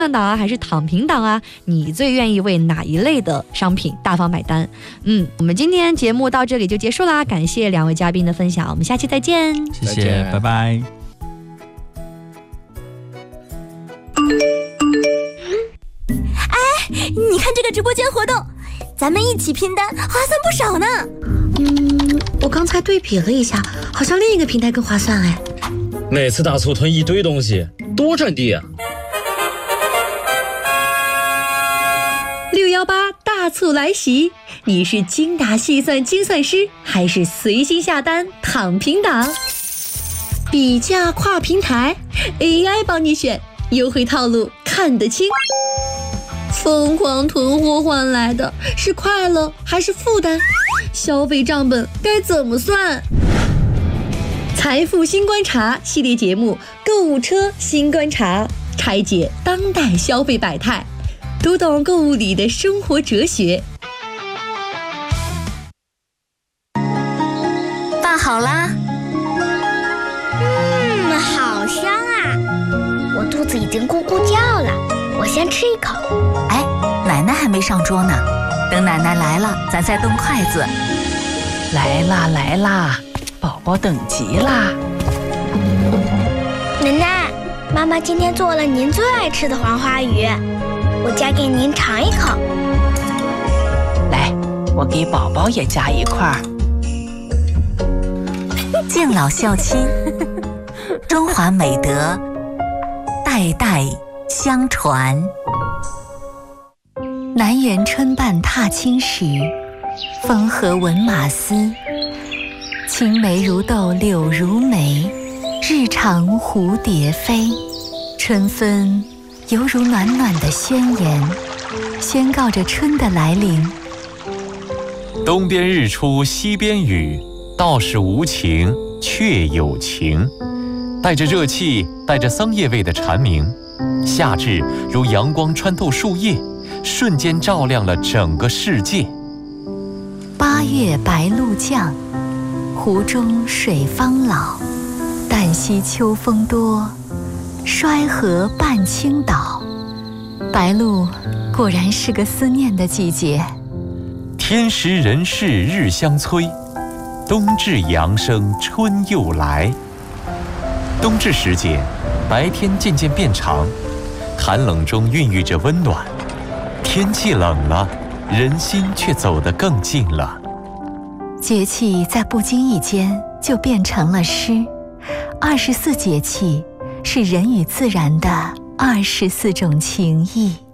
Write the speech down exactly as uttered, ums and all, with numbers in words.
党啊，还是躺平党啊？你最愿意为哪一类的商品大方买单？嗯，我们今天节目到这里就结束啦，感谢两位嘉宾的分享，我们下期再见。 谢谢，拜拜。 哎，你看这个直播间活动，咱们一起拼单，划算不少呢。 嗯，我刚才对比了一下，好像另一个平台更划算哎。 每次大促囤一堆东西，多占地啊！ 六幺八大促来袭，你是精打细算精算师，还是随心下单躺平党？比价跨平台 ，A I 帮你选，优惠套路看得清。疯狂囤货换来的是快乐还是负担？消费账本该怎么算？财富新观察系列节目《购物车新观察》，拆解当代消费百态，读懂购物里的生活哲学。 饭好啦。 嗯，好香啊！我肚子已经咕咕叫了，我先吃一口。 哎，奶奶还没上桌呢，等奶奶来了，咱再动筷子。 来啦来啦，宝宝等急啦！ 奶奶，妈妈今天做了您最爱吃的黄花鱼，我夹给您尝一口。 来，我给宝宝也夹一块。 敬老孝亲，中华美德代代相传。南园春半踏青时，风和闻马嘶。青梅如豆柳如眉，日长蝴蝶飞。春分犹如暖暖的宣言，宣告着春的来临。 东边日出西边雨，道是无晴却有晴。带着热气，带着桑叶味的蝉鸣，夏至如阳光穿透树叶，瞬间照亮了整个世界。 八月白露降，湖中水方老。旦夕秋风多，衰河半倾倒。白露果然是个思念的季节。 天时人事日相催，冬至阳生春又来。冬至时节，白天渐渐变长，寒冷中孕育着温暖。天气冷了，人心却走得更近了。 节气在不经意间就变成了诗。二十四节气是人与自然的二十四种情谊。